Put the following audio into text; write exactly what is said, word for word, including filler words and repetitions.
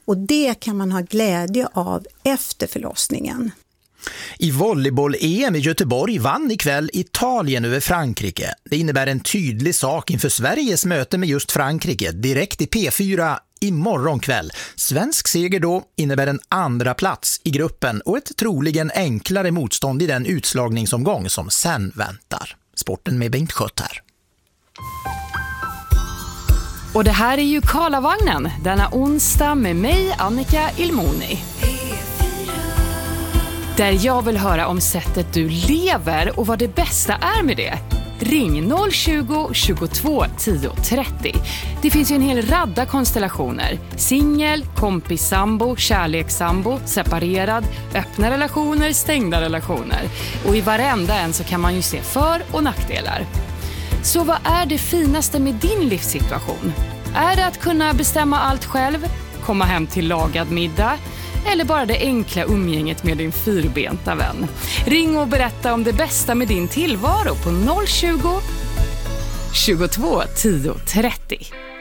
Och det kan man ha glädje av efter förlossningen. I volleyboll-E M i Göteborg vann ikväll Italien över Frankrike. Det innebär en tydlig sak inför Sveriges möte med just Frankrike direkt i P fyra imorgon kväll. Svensk seger då innebär en andra plats i gruppen och ett troligen enklare motstånd i den utslagningsomgång som sen väntar. Sporten med Bengt Schött här. Och det här är ju Karlavagnen denna onsdag med mig, Annika Ilmoni. Där jag vill höra om sättet du lever och vad det bästa är med det. Ring noll tjugo, tjugotvå, tio, trettio. Det finns ju en hel radda konstellationer. Singel, kompis, sambo, kärlekssambo, separerad, öppna relationer, stängda relationer. Och i varenda en så kan man ju se för- och nackdelar. Så vad är det finaste med din livssituation? Är det att kunna bestämma allt själv? Komma hem till lagad middag? Eller bara det enkla umgänget med din fyrbenta vän? Ring och berätta om det bästa med din tillvaro på noll tjugo, tjugotvå, tio, trettio.